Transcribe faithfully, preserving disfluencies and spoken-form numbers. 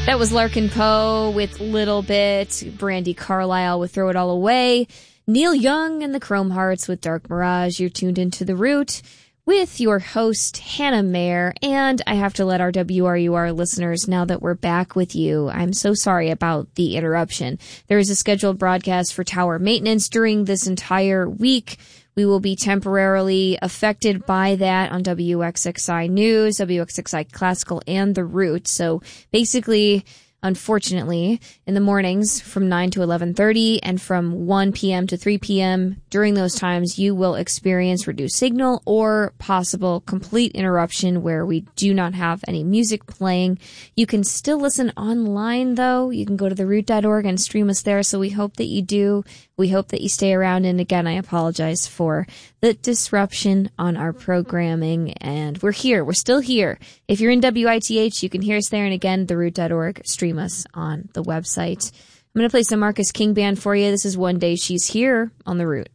That was Larkin Poe with Little Bit, Brandi Carlile with Throw It All Away, Neil Young and the Chrome Hearts with Dark Mirage. You're tuned into The Root with your host, Hannah Mayer, and I have to let our W R U R listeners know that we're back with you. I'm so sorry about the interruption. There is a scheduled broadcast for tower maintenance during this entire week. We will be temporarily affected by that on W X X I News, W X X I Classical, and The Root. So basically, unfortunately, in the mornings from nine to eleven thirty and from one p.m. to three p.m., during those times, you will experience reduced signal or possible complete interruption where we do not have any music playing. You can still listen online, though. You can go to the root dot org and stream us there, so we hope that you do. We hope that you stay around, and again, I apologize for the disruption on our programming, and we're here. We're still here. If you're in W I T H, you can hear us there, and again, the root dot org, stream us on the website. I'm going to play some Marcus King Band for you. This is One Day She's Here on The Root.